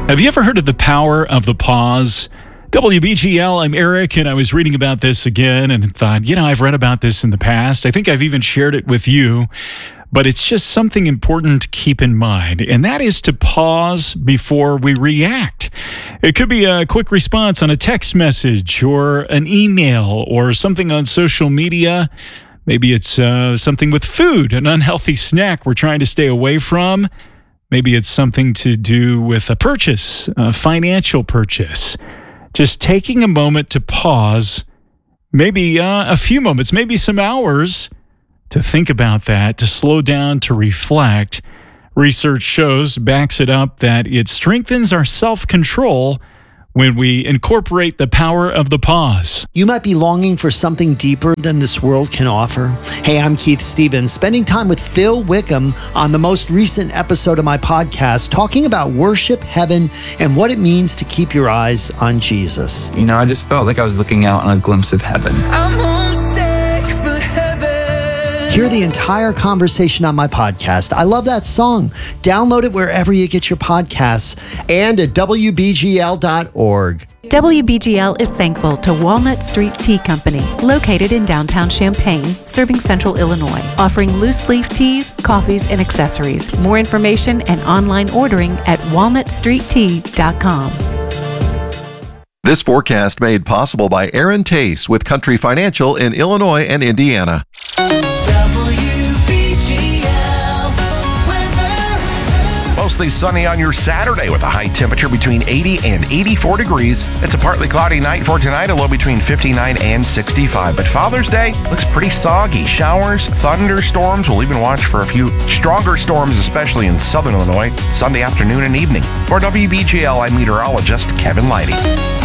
Have you ever heard of the power of the pause? WBGL, I'm Eric, and I was reading about this again and thought, I've read about this in the past. I think I've even shared it with you, but it's just something important to keep in mind, and that is to pause before we react. It could be a quick response on a text message or an email or something on social media. Maybe it's something with food, an unhealthy snack we're trying to stay away from. Maybe it's something to do with a purchase, a financial purchase. Just taking a moment to pause, maybe a few moments, maybe some hours to think about that, to slow down, to reflect. Research backs it up, that it strengthens our self-control when we incorporate the power of the pause. You might be longing for something deeper than this world can offer. Hey, I'm Keith Stevens, spending time with Phil Wickham on the most recent episode of my podcast, talking about worship, heaven, and what it means to keep your eyes on Jesus. I just felt like I was looking out on a glimpse of heaven. I'm homesick for heaven. Hear the entire conversation on my podcast. I love that song. Download it wherever you get your podcasts and at WBGL.org. WBGL is thankful to Walnut Street Tea Company, located in downtown Champaign, serving central Illinois, offering loose leaf teas, coffees, and accessories. More information and online ordering at walnutstreettea.com. This forecast made possible by Aaron Tace with Country Financial in Illinois and Indiana. Mostly sunny on your Saturday with a high temperature between 80 and 84 degrees. It's a partly cloudy night for tonight, a low between 59 and 65. But Father's Day looks pretty soggy. Showers, thunderstorms. We'll even watch for a few stronger storms, especially in southern Illinois, Sunday afternoon and evening. For WBGL, I'm meteorologist Kevin Leidy.